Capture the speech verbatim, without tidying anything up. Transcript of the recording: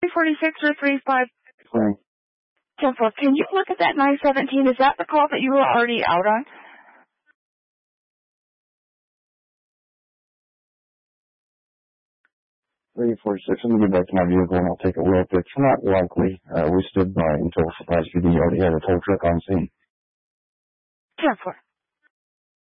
three forty-six or three five? Clearing. ten four. Can you look at that nine seventeen? Is that the call that you were already out on? three forty-six, I'm going to get back to my vehicle and I'll take a look. It's not likely. Uh, we stood by until surprise P D already had a tow truck on scene. ten four.